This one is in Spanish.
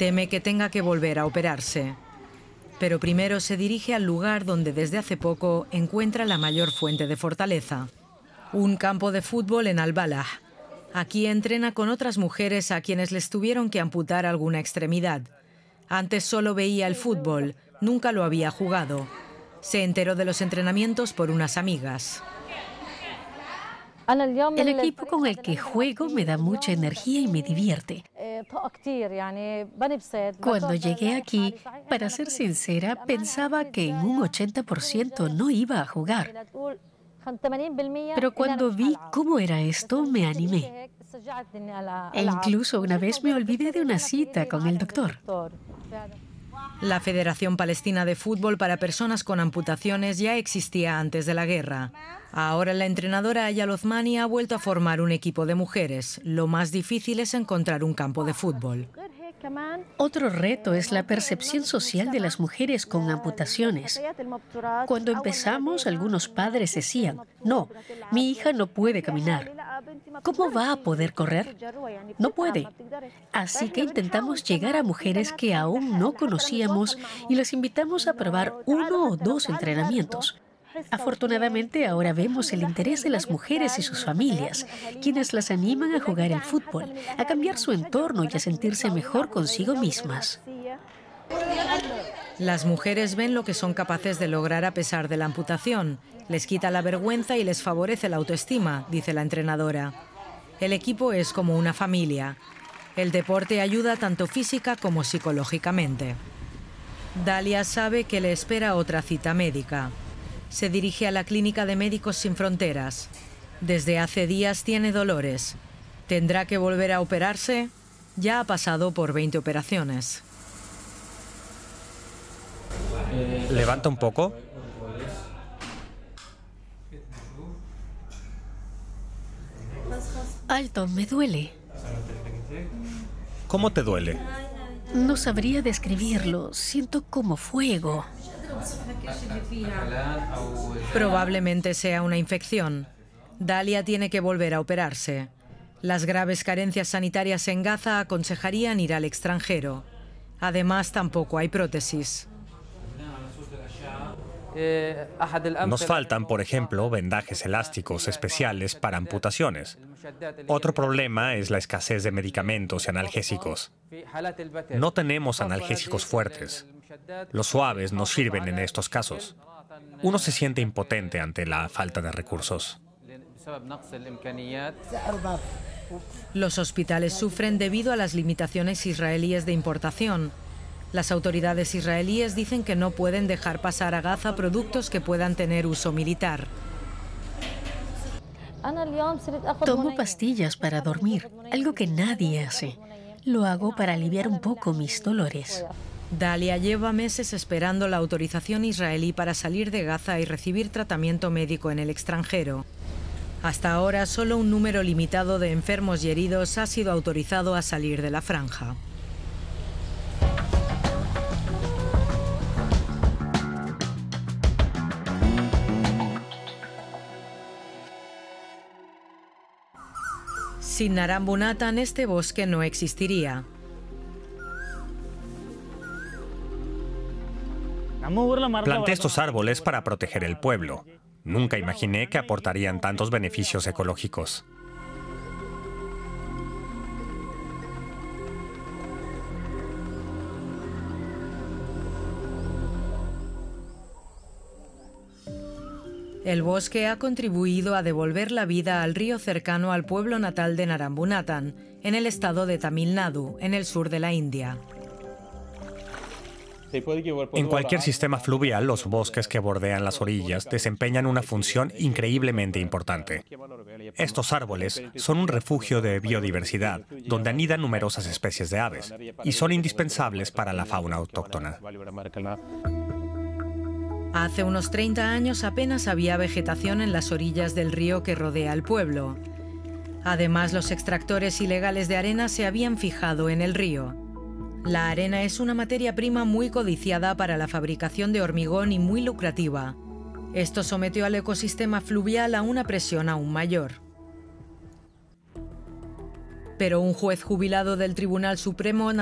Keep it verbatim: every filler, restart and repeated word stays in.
Teme que tenga que volver a operarse. Pero primero se dirige al lugar donde desde hace poco encuentra la mayor fuente de fortaleza. Un campo de fútbol en Al-Balah. Aquí entrena con otras mujeres a quienes les tuvieron que amputar alguna extremidad. Antes solo veía el fútbol, nunca lo había jugado. Se enteró de los entrenamientos por unas amigas. El equipo con el que juego me da mucha energía y me divierte. Cuando llegué aquí, para ser sincera, pensaba que en un ochenta por ciento no iba a jugar. Pero cuando vi cómo era esto, me animé. E incluso una vez me olvidé de una cita con el doctor. La Federación Palestina de Fútbol para Personas con Amputaciones ya existía antes de la guerra. Ahora la entrenadora Ayal Othmani ha vuelto a formar un equipo de mujeres. Lo más difícil es encontrar un campo de fútbol. Otro reto es la percepción social de las mujeres con amputaciones. Cuando empezamos, algunos padres decían, no, mi hija no puede caminar. ¿Cómo va a poder correr? No puede. Así que intentamos llegar a mujeres que aún no conocíamos y las invitamos a probar uno o dos entrenamientos. Afortunadamente, ahora vemos el interés de las mujeres y sus familias, quienes las animan a jugar el fútbol, a cambiar su entorno y a sentirse mejor consigo mismas. Las mujeres ven lo que son capaces de lograr a pesar de la amputación. Les quita la vergüenza y les favorece la autoestima, dice la entrenadora. El equipo es como una familia. El deporte ayuda tanto física como psicológicamente. Dalia sabe que le espera otra cita médica. Se dirige a la Clínica de Médicos Sin Fronteras. Desde hace días tiene dolores. ¿Tendrá que volver a operarse? Ya ha pasado por veinte operaciones. Levanta un poco. Alto, me duele. ¿Cómo te duele? No sabría describirlo. Siento como fuego. Probablemente sea una infección. Dalia tiene que volver a operarse. Las graves carencias sanitarias en Gaza aconsejarían ir al extranjero. Además, tampoco hay prótesis. Nos faltan, por ejemplo, vendajes elásticos especiales para amputaciones. Otro problema es la escasez de medicamentos y analgésicos. No tenemos analgésicos fuertes. Los suaves no sirven en estos casos. Uno se siente impotente ante la falta de recursos. Los hospitales sufren debido a las limitaciones israelíes de importación. Las autoridades israelíes dicen que no pueden dejar pasar a Gaza productos que puedan tener uso militar. Tomo pastillas para dormir, algo que nadie hace. Lo hago para aliviar un poco mis dolores. Dalia lleva meses esperando la autorización israelí para salir de Gaza y recibir tratamiento médico en el extranjero. Hasta ahora, solo un número limitado de enfermos y heridos ha sido autorizado a salir de la franja. Sin Naram Natan, este bosque no existiría. Planté estos árboles para proteger el pueblo. Nunca imaginé que aportarían tantos beneficios ecológicos. El bosque ha contribuido a devolver la vida al río cercano al pueblo natal de Naram Natan, en el estado de Tamil Nadu, en el sur de la India. En cualquier sistema fluvial, los bosques que bordean las orillas desempeñan una función increíblemente importante. Estos árboles son un refugio de biodiversidad, donde anidan numerosas especies de aves, y son indispensables para la fauna autóctona. Hace unos treinta años apenas había vegetación en las orillas del río que rodea el pueblo. Además, los extractores ilegales de arena se habían fijado en el río. La arena es una materia prima muy codiciada para la fabricación de hormigón y muy lucrativa. Esto sometió al ecosistema fluvial a una presión aún mayor. Pero un juez jubilado del Tribunal Supremo